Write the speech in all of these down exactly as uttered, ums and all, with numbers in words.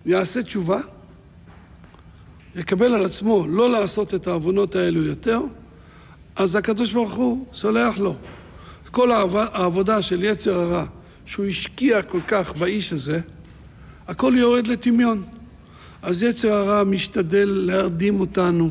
יעשה תשובה, יקבל על עצמו לא לעשות את העוונות האלו יותר, אז הקדוש ברוך הוא סולח לו. כל העבודה של יצר הרע, שהוא השקיע כל כך באיש הזה, הכל יורד לטמיון. אז יצר הרע משתדל להרדים אותנו.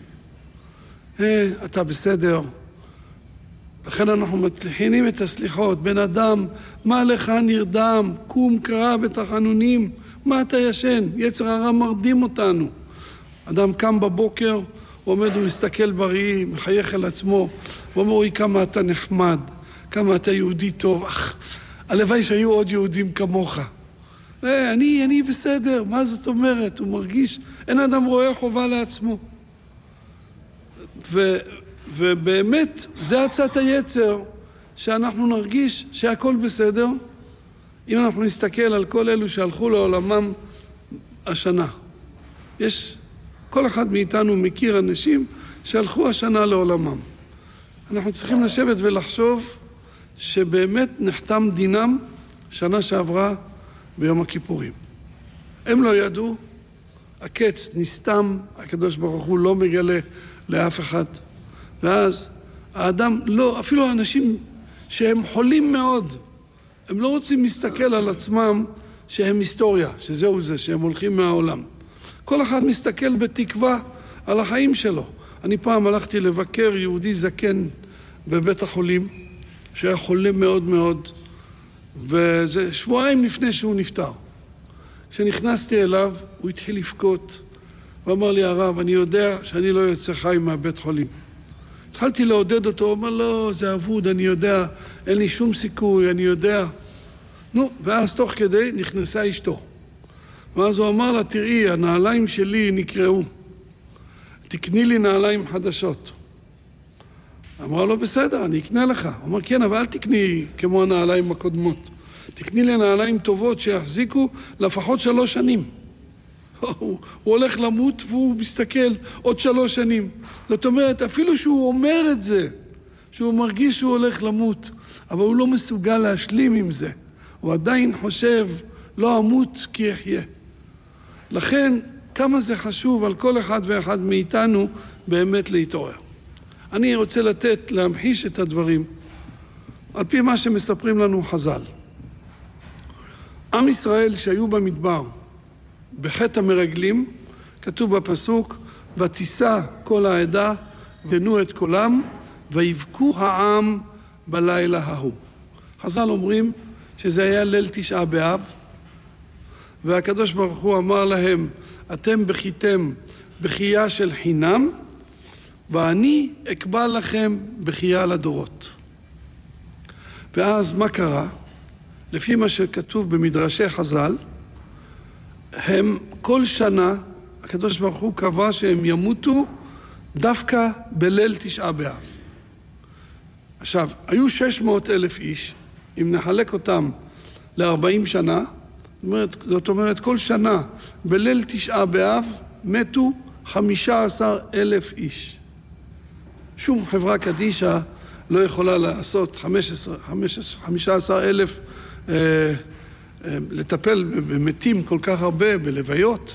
hey, אתה בסדר. לכן אנחנו מתחילים את הסליחות. בן אדם, מה לך נרדם? קום קרא בתחנונים. מה אתה ישן? יצר הרע מרדים אותנו. אדם קם בבוקר, הוא עומד ומסתכל בראי, מחייך אל עצמו, ואומר, אוי, כמה אתה נחמד, כמה אתה יהודי טוב. אך, הלוואי שהיו עוד יהודים כמוך. אה, אני, אני בסדר, מה זאת אומרת? הוא מרגיש, אין אדם רואה חובה לעצמו. ו, ובאמת, זה הצעת היצר, שאנחנו נרגיש שהכל בסדר, אם אנחנו נסתכל על כל אלו שהלכו לעולמם השנה. יש, כל אחד מאיתנו מכיר אנשים שהלכו השנה לעולמם. אנחנו צריכים לשבת ולחשוב שבאמת נחתם דינם שנה שעברה ביום הכיפורים. הם לא ידעו, הקץ נסתם, הקדוש ברוך הוא לא מגלה לאף אחד. ואז האדם לא, אפילו האנשים שהם חולים מאוד, הם לא רוצים להסתכל על עצמם שהם היסטוריה, שזהו זה, שהם הולכים מהעולם. כל אחד מסתכל בתקווה על החיים שלו. אני פעם הלכתי לבקר יהודי זקן בבית החולים, שהיה חולה מאוד מאוד, וזה שבועיים לפני שהוא נפטר. כשנכנסתי אליו, הוא התחיל לבכות, ואמר לי, הרב, אני יודע שאני לא יוצא חי מהבית חולים. התחלתי לעודד אותו, הוא אמר, לא, זה אבוד, אני יודע, אין לי שום סיכוי, אני יודע. נו, ואז תוך כדי נכנסה אשתו. ואז הוא אמר לה, תראי, הנעליים שלי נקראו. תקני לי נעליים חדשות. אמרה לו, בסדר, אני אקנה לך. הוא אמר, כן, אבל אל תקני כמו הנעליים הקודמות. תקני לי נעליים טובות שיחזיקו לפחות שלוש שנים. הוא, הוא הולך למות והוא מסתכל עוד שלוש שנים. זאת אומרת, אפילו שהוא אומר את זה, שהוא מרגיש שהוא הולך למות, אבל הוא לא מסוגל להשלים עם זה. הוא עדיין חושב, לא אמות כי אחיה. לכן, כמה זה חשוב על כל אחד ואחד מאיתנו באמת להתעורר. אני רוצה לתת, להמחיש את הדברים, על פי מה שמספרים לנו חז"ל. עם ישראל שהיו במדבר, בחטא המרגלים, כתוב בפסוק, ותישא כל העדה, ונו את קולם, ויבכו העם בלילה ההוא. חז"ל אומרים שזה היה ליל תשעה באב, והקדוש ברוך הוא אמר להם, אתם בכיתם בכייה של חינם, ואני אקבע לכם בכייה לדורות. ואז מה קרה? לפי מה שכתוב במדרשי חז"ל, הם כל שנה, הקדוש ברוך הוא קבע שהם ימותו דווקא בליל תשעה באב. עכשיו, היו שש מאות אלף איש, אם נחלק אותם ל-ארבעים שנה, זאת אומרת, זאת אומרת, כל שנה בליל תשעה באב מתו חמישה עשר אלף איש. שום חברה קדישה לא יכולה לעשות חמישה עשר אלף אה, אה, לטפל במתים כל כך הרבה, בלוויות.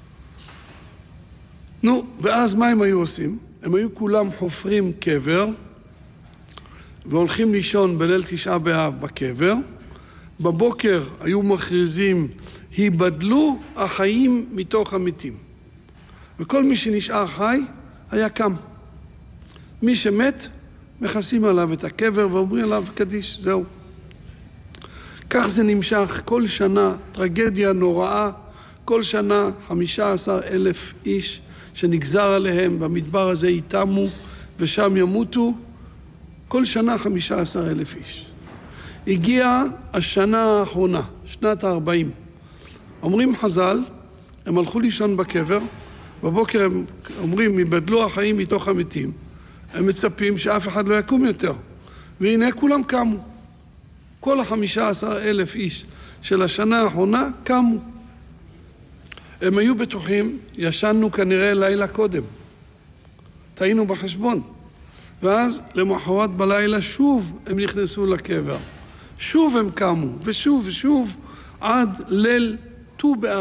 נו, ואז מה הם היו עושים? הם היו כולם חופרים קבר, והולכים לישון בליל תשעה באב בקבר. בבוקר היו מכריזים, היבדלו החיים מתוך המתים. וכל מי שנשאר חי היה קם. מי שמת, מכסים עליו את הקבר ואומרים עליו קדיש, זהו. כך זה נמשך כל שנה, טרגדיה נוראה, כל שנה חמישה עשר אלף איש שנגזר עליהם, במדבר הזה יתמו ושם ימותו, כל שנה חמישה עשר אלף איש. הגיעה השנה האחרונה, שנת ה-ארבעים. אומרים חז"ל, הם הלכו לישון בקבר, בבוקר הם אומרים, יבדלו החיים מתוך המתים. הם מצפים שאף אחד לא יקום יותר. והנה כולם קמו. כל החמישה עשר אלף איש של השנה האחרונה קמו. הם היו בטוחים, ישנו כנראה לילה קודם. טעינו בחשבון. ואז למחרת בלילה שוב הם נכנסו לקבר. שוב הם קמו, ושוב ושוב, עד ליל ט"ו באב.